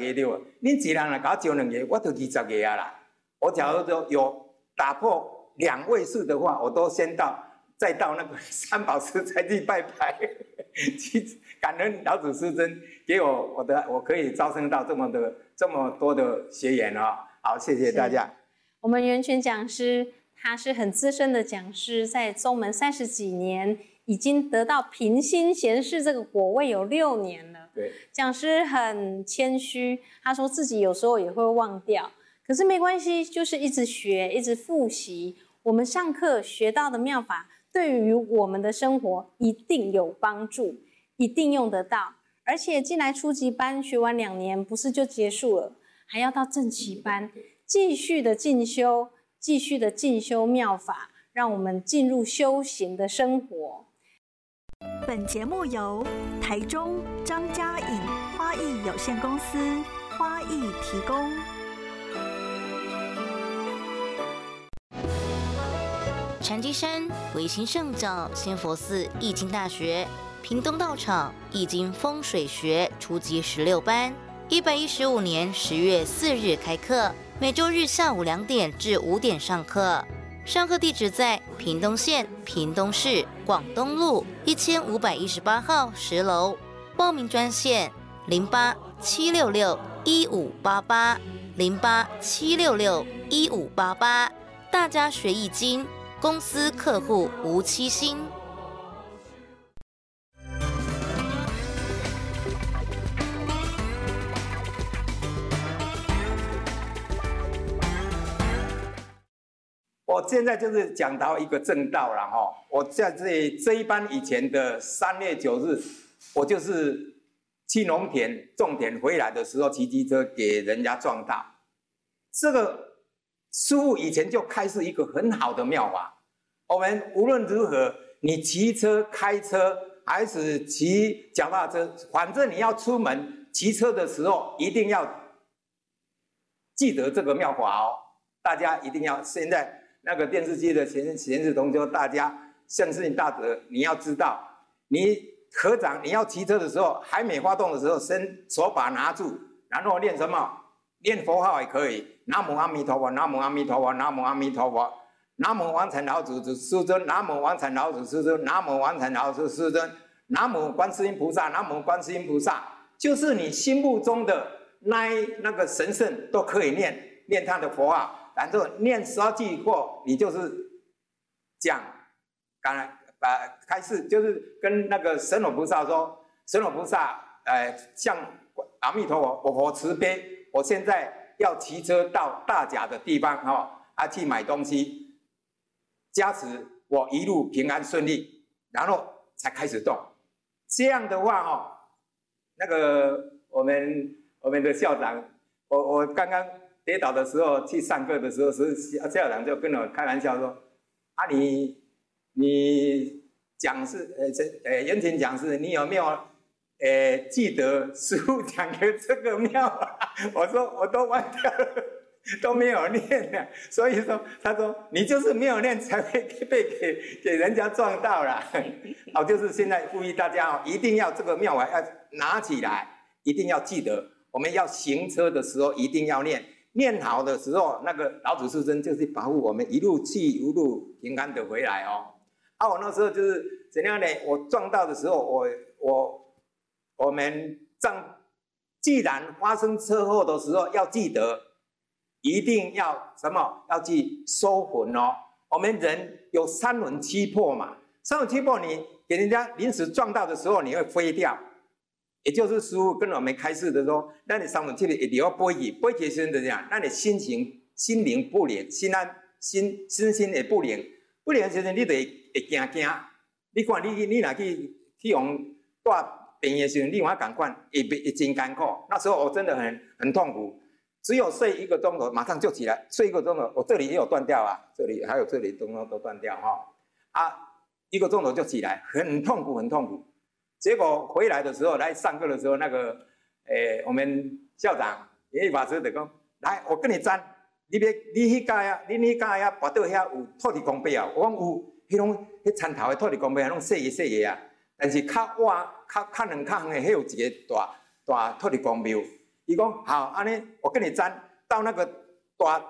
个对无？恁一人若甲我招2个，我就20个啊啦。我假如说有打破2位数的话，我都再到那个三宝石才去拜拜，去感恩老祖师尊给我可以招生到这么多的学员哦。好，谢谢大家。 我们元全讲师他是很资深的讲师，在宗门30几年，已经得到平心贤士这个果位有6年了。 对， 讲师很谦虚，他说自己有时候也会忘掉，可是没关系，就是一直学，一直复习。我们上课学到的妙法，对于我们的生活一定有帮助，一定用得到。而且进来初级班学完2年，不是就结束了，还要到正期班继续的进修，继续的进修妙法，让我们进入修行的生活。 本节目由台中张家颖花艺有限公司花艺提供。 禅机山维新圣教仙佛寺易经大学屏东道场易经风水学初级16班，115年10月4日开课，每周日下午2点至5点上课。上课地址在屏东县屏东市广东路1518号10楼。报名专线08-766-1588，08-766-1588。大家学易经，公司客户无欺心。 我现在就是讲到一个正道了哈。我在这一班以前的3月9日，我就是去农田种田回来的时候骑机车给人家撞到。这个师父以前就开示一个很好的妙法，我们无论如何，你骑车、开车还是骑脚踏车，反正你要出门骑车的时候，一定要记得这个妙法哦。大家一定要现在。那个电视机的贤士同修，大家圣圣大德，你要知道，你合掌，你要骑车的时候，还没发动的时候，手把拿住，然后念什么？念佛号也可以，南无阿弥陀佛，南无阿弥陀佛，南无阿弥陀佛，南无王禅老祖师尊，南无王禅老祖师尊，南无王禅老祖师尊，南无观世音菩萨，南无观世音菩萨，就是你心目中的那个神圣都可以念他的佛号。然后念12句后，你就是讲，开示就是跟那个神佛菩萨说，神佛菩萨，向阿弥陀佛，我慈悲，我现在要骑车到大甲的地方去买东西，加持我一路平安顺利，然后才开始动。这样的话那个我们的校长，我刚刚跌倒的时候，去上课的时候，校长就跟我开玩笑说：“啊你讲师，元勤讲师，你有没有记得师父讲的这个妙法？”我说我都忘掉了，都没有念了。所以说，他说你就是没有念，才会被给人家撞到了。就是现在呼吁大家一定要这个妙法要拿起来，一定要记得。我们要行车的时候一定要念。念好的时候，那个老祖师尊就是保护我们一路去一路平安的回来哦。我那时候就是怎样呢？我撞到的时候，我们既然发生车祸的时候，要记得一定要什么？要去收魂哦。我们人有3魂7魄嘛，3魂7魄，你给人家临时撞到的时候，你会飞掉。也就是师父跟我们开示的说，那你3魂7魄一定要飞起的时候怎样？那你心灵不宁，心也不宁的时候，你就会惊。你看你若去用带病的时候，你有法同款，会真艰苦。那时候我真的很痛苦，只有睡1个钟头，马上就起来，睡1个钟头，我这里也有断掉啊，这里还有这里都断掉1个钟头就起来，很痛苦。结果回来的时候，来上课的时候，那个我们校长严义法师就讲：“来，我跟你争，你迄届啊，恁迄届啊，跋倒遐有土地公碑啊？”我讲有，迄田头的土地公碑啊，拢细个啊，但是较2较远的，迄有一个大土地公庙。 伊讲好，安尼我跟你粘到那个大